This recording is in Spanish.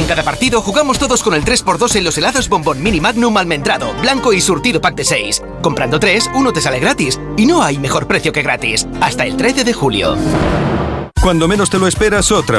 cada partido jugamos todos con el 3x2 en los helados Bombón Mini Magnum almendrado, blanco y surtido pack de 6. Comprando 3, uno te sale gratis. Y no hay mejor precio que gratis. Hasta el 13 de julio. Cuando menos te lo esperas, otra